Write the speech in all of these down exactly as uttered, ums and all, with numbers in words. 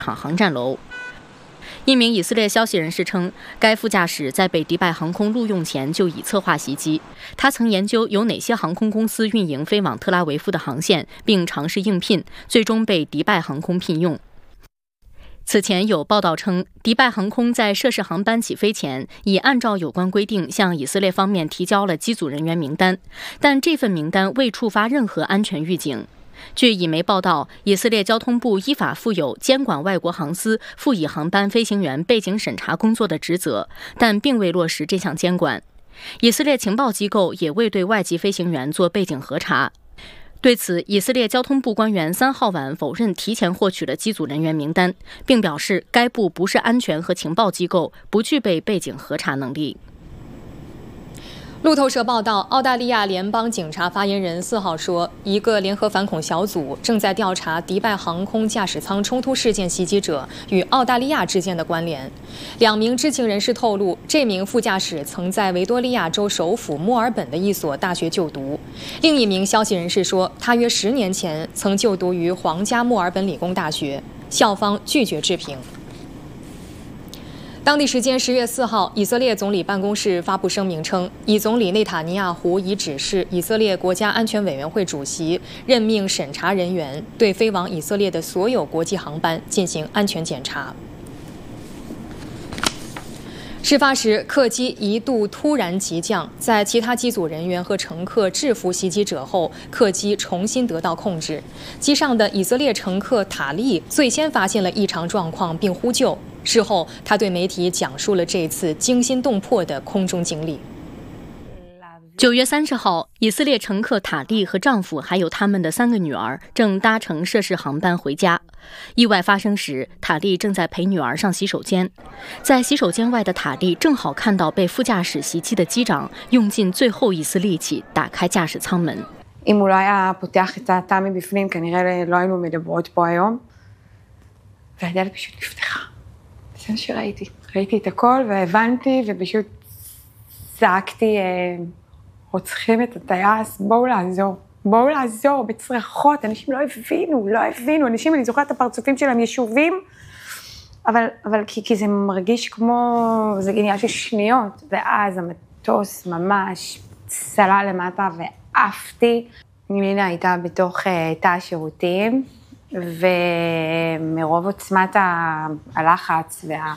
场航站楼。一名以色列消息人士称，该副驾驶在被迪拜航空录用前就已策划袭击。他曾研究有哪些航空公司运营飞往特拉维夫的航线，并尝试应聘，最终被迪拜航空聘用。此前有报道称，迪拜航空在涉事航班起飞前，已按照有关规定向以色列方面提交了机组人员名单，但这份名单未触发任何安全预警。据以媒报道，以色列交通部依法负有监管外国航司辅以航班飞行员背景审查工作的职责，但并未落实这项监管。以色列情报机构也未对外籍飞行员做背景核查。对此，以色列交通部官员三号晚否认提前获取了机组人员名单，并表示该部不是安全和情报机构，不具备背景核查能力。 路透社报道，澳大利亚联邦警察发言人四号说，一个联合反恐小组正在调查迪拜航空驾驶舱冲突事件袭击者与澳大利亚之间的关联。两名知情人士透露，这名副驾驶曾在维多利亚州首府墨尔本的一所大学就读。另一名消息人士说，他约十年前曾就读于皇家墨尔本理工大学，校方拒绝置评。当地时间十月四号，以色列总理办公室发布声明称，以总理内塔尼亚胡已指示以色列国家安全委员会主席任命审查人员，对飞往以色列的所有国际航班进行安全检查。事发时，客机一度突然急降，在其他机组人员和乘客制服袭击者后，客机重新得到控制。机上的以色列乘客塔利最先发现了异常状况并呼救。事后，他对媒体讲述了这次惊心动魄的空中经历。 九月三十号，以色列乘客塔利和丈夫还有他们的三个女儿正搭乘涉事航班回家。意外发生时，塔利正在陪女儿上洗手间。在洗手间外的塔利正好看到被副驾驶袭击的机长用尽最后一丝力气打开驾驶舱门。 אם הוא לא היה פותח את התא מבפנים, כנראה לא היינו מדברות פה היום. והדלת פשוט נפתחה. זה מה שראיתי. ראיתי את הכל והבנתי ופשוט צעקתי, רוצחים את הטייס, בואו לעזור. בואו לעזור בצרחות, אנשים לא הבינו, לא הבינו. אנשים, אני זוכרת את הפרצופים שלהם יישובים, אבל, אבל כי, כי זה מרגיש כמו, זה עניין של שניות, ואז המטוס ממש צלה למטה ועפתי. מינה הייתה בתוך תא השירותים, ומרוב עוצמת הלחץ וה,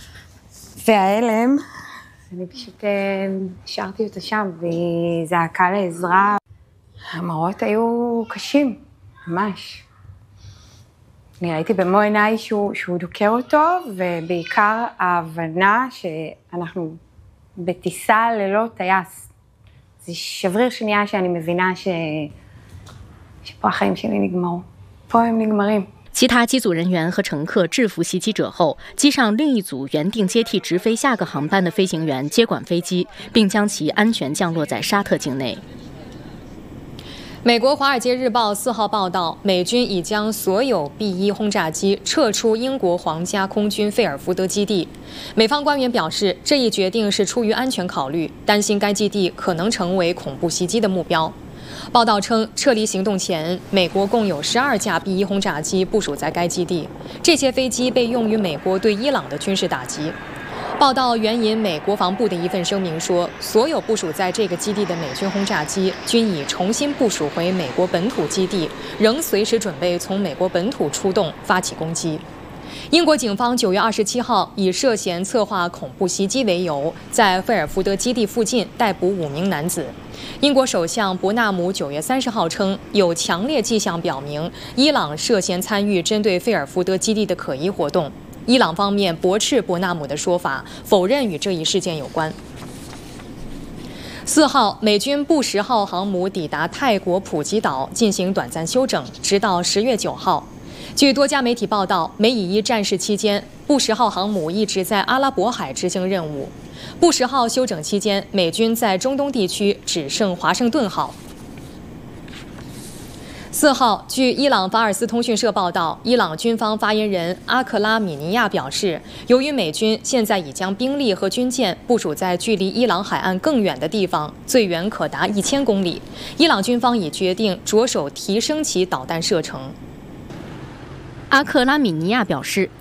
והאלם, אני פשוט השארתי אותה שם, והיא זעקה לעזרה. המראות היו קשים, ממש. אני ראיתי במו עיניי שהוא, שהוא דוקר אותו, ובעיקר ההבנה שאנחנו בטיסה ללא טייס. זה שבריר שנייה שאני מבינה ש... שפה החיים שלי נגמרו. פה הם נגמרים. 其他机组人员和乘客制服袭击者后，机上另一组原定接替直飞下个航班的飞行员接管飞机，并将其安全降落在沙特境内。 美国《华尔街日报》四号报道，美军已将所有 B 一 轰炸机撤出英国皇家空军费尔福德基地。美方官员表示，这一决定是出于安全考虑，担心该基地可能成为恐怖袭击的目标。报道称，撤离行动前，美国共有十二架 B 一 轰炸机部署在该基地，这些飞机被用于美国对伊朗的军事打击。报道援引美国防部的一份声明说，所有部署在这个基地的美军轰炸机均已重新部署回美国本土基地，仍随时准备从美国本土出动发起攻击。英国警方九月二十七号以涉嫌策划恐怖袭击为由，在费尔福德基地附近逮捕五名男子。英国首相伯纳姆九月三十号称，有强烈迹象表明伊朗涉嫌参与针对费尔福德基地的可疑活动。伊朗方面驳斥伯纳姆的说法，否认与这一事件有关。四号，美军布什号航母抵达泰国普吉岛进行短暂休整，直到十月九号。据多家媒体报道，美以一战事期间，布什号航母一直在阿拉伯海执行任务。布什号休整期间，美军在中东地区只剩华盛顿号。四号，据伊朗法尔斯通讯社报道，伊朗军方发言人阿克拉米尼亚表示，由于美军现在已将兵力和军舰部署在距离伊朗海岸更远的地方，最远可达一千公里，伊朗军方已决定着手提升其导弹射程。 阿克拉米尼亚表示，